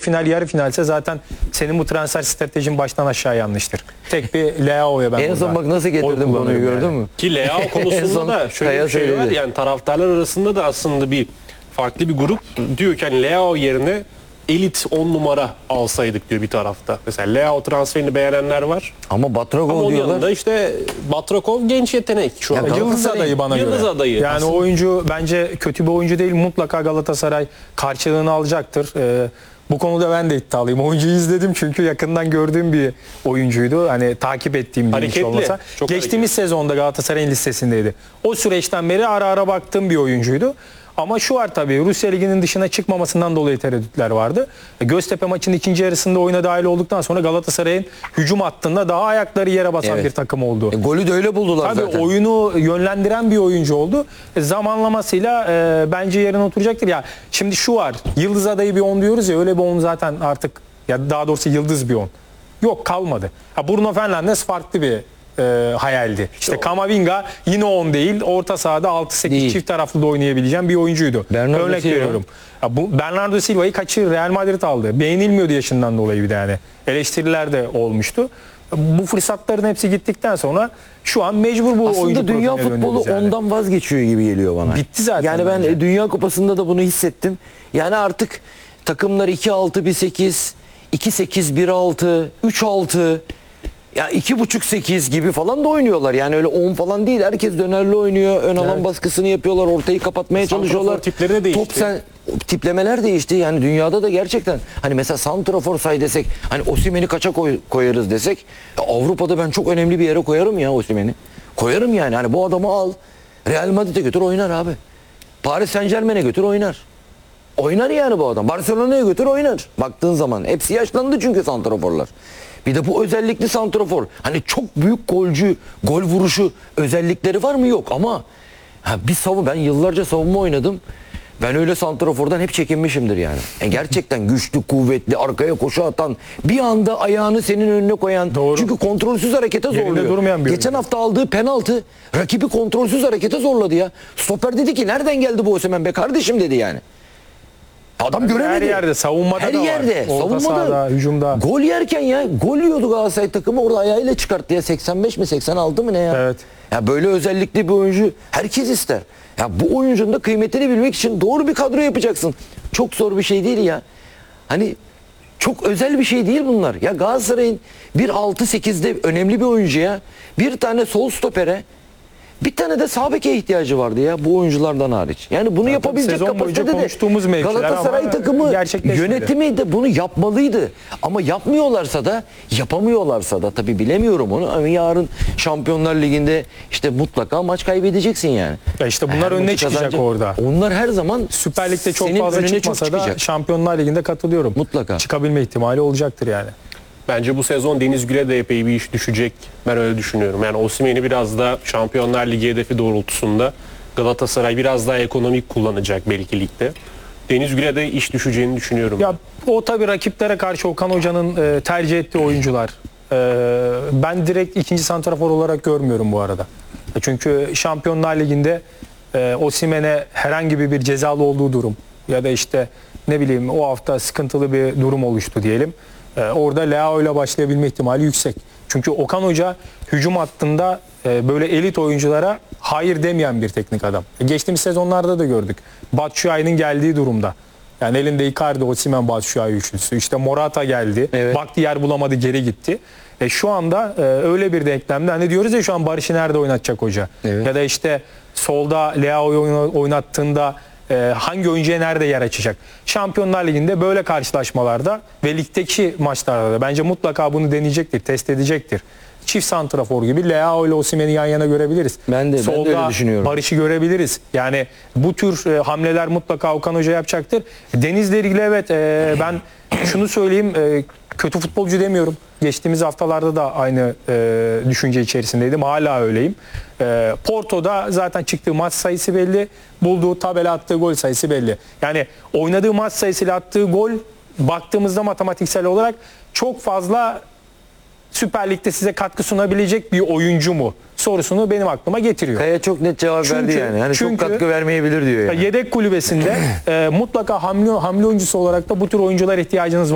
final yarı finalse zaten senin bu transfer stratejin baştan aşağı yanlıştır. Tek bir Leao'ya ben En son bak nasıl getirdim konuyu, gördün mü? Ki Leao En konusunda son da şöyle Kaya bir şey var. söyledi. Yani taraftarlar arasında da aslında bir farklı bir grup diyor ki hani Leao yerine elit 10 numara alsaydık diyor bir tarafta. Mesela Leao transferini beğenenler var. Ama Ama Batragov onun diyorlar. yanında işte Batrakov genç yetenek şu an. Ya Yıldız adayı bana Yıldız göre. adayı. Yani Aslında. o oyuncu bence kötü bir oyuncu değil. Mutlaka Galatasaray karşılığını alacaktır. Bu konuda ben de iddialıyım. Oyuncuyu izledim çünkü yakından gördüğüm bir oyuncuydu. Hani takip ettiğim bir Hareketli, hiç olmasa. çok Geçtiğimiz sezonda Galatasaray'ın listesindeydi. O süreçten beri ara ara baktığım bir oyuncuydu. Ama şu var tabii, Rusya Ligi'nin dışına çıkmamasından dolayı tereddütler vardı. Göztepe maçının ikinci yarısında oyuna dahil olduktan sonra Galatasaray'ın hücum hattında daha ayakları yere basan Evet. bir takım oldu. Golü de öyle buldular Tabii zaten. oyunu yönlendiren bir oyuncu oldu. Zamanlamasıyla bence yerine oturacaktır. Ya şimdi şu var. Yıldız adayı bir 10 diyoruz ya, öyle bir 10 zaten artık, ya daha doğrusu yıldız bir 10. Yok, kalmadı. Ha, Bruno Fernandes farklı bir hayaldi. İşte Kamavinga yine 10 değil. Orta sahada 6-8 Değil. çift taraflı da oynayabileceğim bir oyuncuydu. Bernardo Örnek Silva. veriyorum. Ya bu Bernardo Silva'yı kaçır Real Madrid aldı. Beğenilmiyordu yaşından dolayı bir de yani. Eleştiriler de olmuştu. Bu fırsatların hepsi gittikten sonra şu an mecbur bu oyuncu Aslında dünya profiline futbolu dönüyoruz yani. ondan vazgeçiyor gibi geliyor bana. Bitti zaten Yani ben bence. Dünya Kupası'nda da bunu hissettim. Yani artık takımlar 2-6, 1-8, 2-8, 1-6, 3-6, ya 2.5-8 gibi falan da oynuyorlar. Yani öyle 10 falan değil. Herkes dönerli oynuyor. Ön alan Evet. baskısını yapıyorlar. Ortayı kapatmaya Santrafor çalışıyorlar. tipleri de değişti. Tiplemeler değişti. Yani dünyada da gerçekten hani mesela santrafor say desek, hani Osimhen'i kaça koyarız desek, ya Avrupa'da ben çok önemli bir yere koyarım ya Osimhen'i. Koyarım yani. Hani bu adamı al. Real Madrid'e götür oynar abi. Paris Saint-Germain'e götür oynar. Oynar yani bu adam. Barcelona'ya götür oynar. Baktığın zaman hepsi yaşlandı çünkü santraforlar. Bir de bu özellikli santrafor. Hani çok büyük golcü, gol vuruşu özellikleri var mı? Yok ama ben yıllarca savunma oynadım. Ben öyle santrafordan hep çekinmişimdir yani. Gerçekten güçlü, kuvvetli, arkaya koşu atan, bir anda ayağını senin önüne koyan. Doğru. Çünkü kontrolsüz harekete Yerinde zorluyor. durmayan bir Geçen oyuncu. hafta aldığı penaltı rakibi kontrolsüz harekete zorladı ya. Stoper dedi ki nereden geldi bu Osimhen be kardeşim dedi yani. Adam göremedi. Her yerde, savunmada Her da var. yerde, Orta savunmada. sahada, hücumda. Gol yerken ya, gol yiyordu Galatasaray takımı, orada ayağıyla çıkarttı ya, 85 mi 86 mı ne ya? Evet. Ya böyle özellikli bir oyuncu herkes ister. Ya bu oyuncunun da kıymetini bilmek için doğru bir kadro yapacaksın. Çok zor bir şey değil ya. Hani çok özel bir şey değil bunlar. Ya Galatasaray'ın bir 6-8'de önemli bir oyuncuya, bir tane sol stopere, bir tane de sağ beke ihtiyacı vardı ya bu oyunculardan hariç. Yani bunu yapabilecek sezon boyunca kapasitede de konuştuğumuz mevkiler Galatasaray ama takımı gerçekleşmedi. yönetimi de bunu yapmalıydı. Ama yapmıyorlarsa da, yapamıyorlarsa da tabii bilemiyorum onu. Ama yarın Şampiyonlar Ligi'nde işte mutlaka maç kaybedeceksin yani. Ya işte bunlar Her önüne maçı çıkacak kazanacak. orada. Onlar her zaman Süper Lig'de çok senin fazla önüne çıkmasa çok da çıkacak. Şampiyonlar Ligi'nde katılıyorum. Mutlaka. Çıkabilme ihtimali olacaktır yani. Bence bu sezon Deniz Gül'e de epey bir iş düşecek. Ben öyle düşünüyorum. Yani Osimhen'i biraz da Şampiyonlar Ligi hedefi doğrultusunda Galatasaray biraz daha ekonomik kullanacak belki ligde. Deniz Gül'e de iş düşeceğini düşünüyorum. Ya o tabii rakiplere karşı Okan Hoca'nın tercih ettiği oyuncular. Ben direkt ikinci santrafor olarak görmüyorum bu arada. Çünkü Şampiyonlar Ligi'nde Osimhen'e herhangi bir cezalı olduğu durum ya da işte ne bileyim o hafta sıkıntılı bir durum oluştu diyelim. Orada Leao ile başlayabilme ihtimali yüksek. Çünkü Okan Hoca hücum hattında böyle elit oyunculara hayır demeyen bir teknik adam. Geçtiğimiz sezonlarda da gördük. Batshuayi'nin geldiği durumda. Yani elinde Icardi, Osimhen, Batshuayi üçlüsü. İşte Morata geldi. Evet. Baktı yer bulamadı, geri gitti. Şu anda öyle bir denklemde. Hani diyoruz ya şu an Barış'ı nerede oynatacak hoca? Evet. Ya da işte solda Leao'yu oynattığında hangi oyuncuya nerede yer açacak? Şampiyonlar Ligi'nde böyle karşılaşmalarda ve ligdeki maçlarda da bence mutlaka bunu deneyecektir, test edecektir. Çift santrafor gibi Leao ile Osimhen'i yan yana görebiliriz. Ben de öyle düşünüyorum. Barış'ı görebiliriz. Yani bu tür hamleler mutlaka Okan Hoca yapacaktır. Deniz'le ilgili evet ben şunu söyleyeyim, kötü futbolcu demiyorum. Geçtiğimiz haftalarda da aynı düşünce içerisindeydim. Hala öyleyim. Porto'da zaten çıktığı maç sayısı belli. Bulduğu tabela attığı gol sayısı belli. Yani oynadığı maç sayısıyla attığı gol baktığımızda matematiksel olarak çok fazla Süper Lig'de size katkı sunabilecek bir oyuncu mu sorusunu benim aklıma getiriyor. Kaya çok net cevap verdi yani. Hani çok katkı vermeyebilir diyor yani. Yedek kulübesinde mutlaka hamle oyuncusu olarak da bu tür oyuncular ihtiyacınız var.